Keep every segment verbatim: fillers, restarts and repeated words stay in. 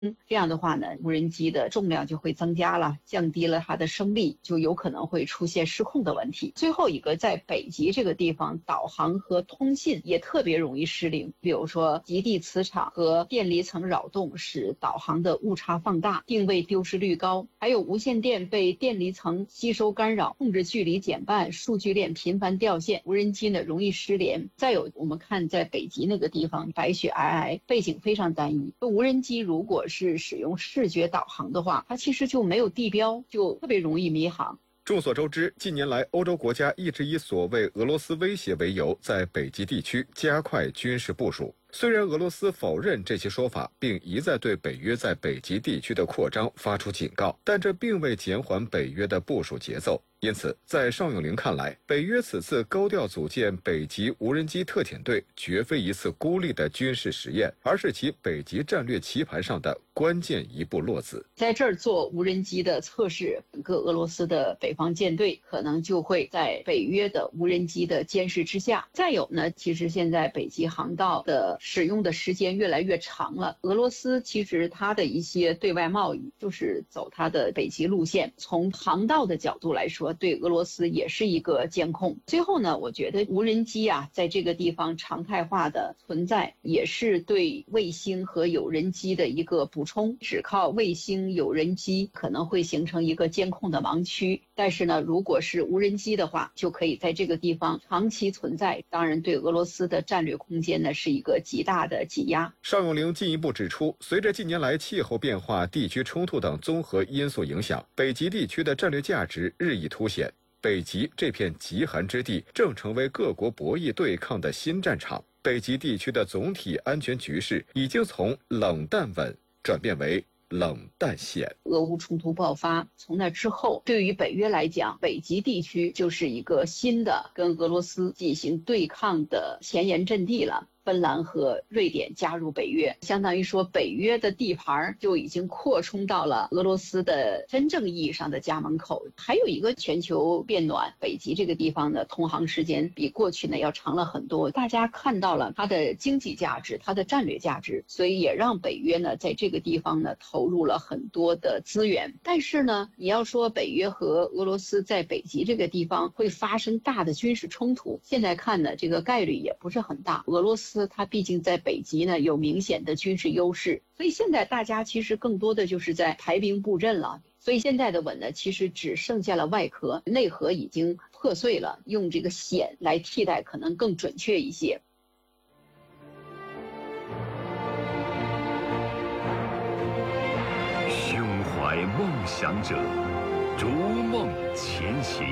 这样的话呢，无人机的重量就会增加了，降低了它的升力，就有可能会出现失控的问题。最后一个，在北极这个地方，导航和通信也特别容易失灵，比如说极地磁场和电离层扰动使导航的误差放大，定位丢失率高，还有无线电被电离层吸收干扰，控制距离减半，数据链频繁掉线，无人机呢容易失联。再有我们看在北极那个地方，白雪皑皑，背景非常单一，无人机如果是使用视觉导航的话，它其实就没有地标，就特别容易迷航。 众所周知，近年来欧洲国家一直以所谓俄罗斯威胁为由，在北极地区加快军事部署。虽然俄罗斯否认这些说法，并一再对北约在北极地区的扩张发出警告，但这并未减缓北约的部署节奏。因此，在邵永龄看来，北约此次高调组建北极无人机特遣队，绝非一次孤立的军事实验，而是其北极战略棋盘上的关键一步落子。 在这儿做无人机的测试，整个俄罗斯的北方舰队可能就会在北约的无人机的监视之下。再有呢，其实现在北极航道的使用的时间越来越长了，俄罗斯其实它的一些对外贸易就是走它的北极路线，从航道的角度来说，对俄罗斯也是一个监控。最后呢，我觉得无人机啊，在这个地方常态化的存在，也是对卫星和有人机的一个补充。只靠卫星、有人机可能会形成一个监控的盲区，但是呢，如果是无人机的话，就可以在这个地方长期存在。当然，对俄罗斯的战略空间呢，是一个极大的挤压。 邵永龄进一步指出，随着近年来气候变化、地区冲突等综合因素影响，北极地区的战略价值日益凸显。北极这片极寒之地正成为各国博弈对抗的新战场。北极地区的总体安全局势已经从冷淡稳转变为冷淡险。 俄乌冲突爆发，从那之后，对于北约来讲，北极地区就是一个新的跟俄罗斯进行对抗的前沿阵地了。芬兰和瑞典加入北约，相当于说北约的地盘就已经扩充到了俄罗斯的真正意义上的家门口。还有一个全球变暖，北极这个地方的通航时间比过去呢要长了很多，大家看到了它的经济价值，它的战略价值，所以也让北约呢在这个地方呢投入了很多的资源。但是呢，你要说北约和俄罗斯在北极这个地方会发生大的军事冲突，现在看呢这个概率也不是很大。俄罗斯它毕竟在北极呢有明显的军事优势，所以现在大家其实更多的就是在排兵布阵了。所以现在的稳呢，其实只剩下了外壳，内核已经破碎了，用这个险来替代可能更准确一些。 胸怀梦想者，逐梦前行；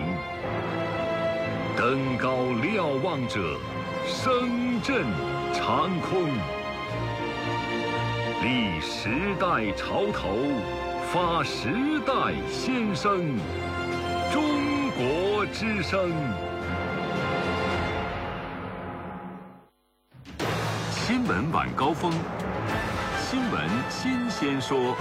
登高瞭望者，声震长空。立时代潮头，发时代先声。中国之声。新闻晚高峰，新闻新鲜说。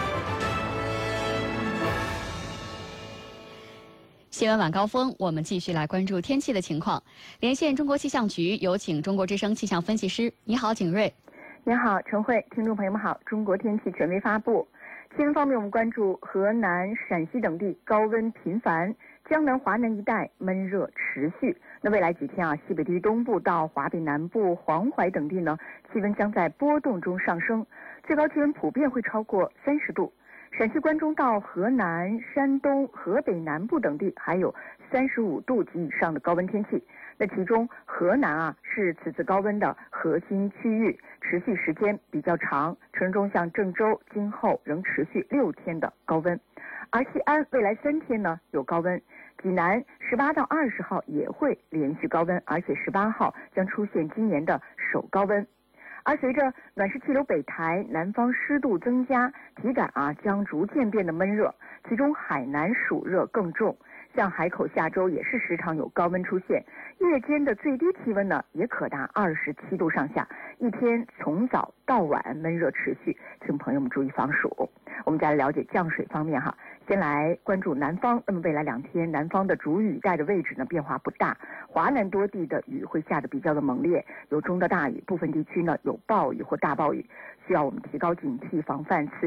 新闻晚高峰，我们继续来关注天气的情况。连线中国气象局，有请中国之声气象分析师。你好，景瑞。 你好，陈慧，听众朋友们好。中国天气权威发布。天文方面，我们关注河南、陕西等地高温频繁，江南、华南一带闷热持续。那未来几天啊，西北地区东部到华北南部、黄淮等地呢，气温将在波动中上升，最高气温普遍会超过三十度。陕西关中到河南、山东、河北南部等地还有三十五度及以上的高温天气。那其中河南啊是此次高温的核心区域，持续时间比较长，城中像郑州今后仍持续六天的高温。而西安未来三天呢有高温，济南十八到二十号也会连续高温，而且十八号将出现今年的首高温。而随着暖湿气流北抬，南方湿度增加，体感啊将逐渐变得闷热，其中海南暑热更重。 像海口、下周也是时常有高温出现，夜间的最低气温呢也可达二十七度上下，一天从早到晚闷热持续，请朋友们注意防暑。我们再来了解降水方面哈，先来关注南方。那么未来两天，南方的主雨带的位置呢变化不大，华南多地的雨会下得比较的猛烈，有中到大雨，部分地区呢有暴雨或大暴雨，需要我们提高警惕，防范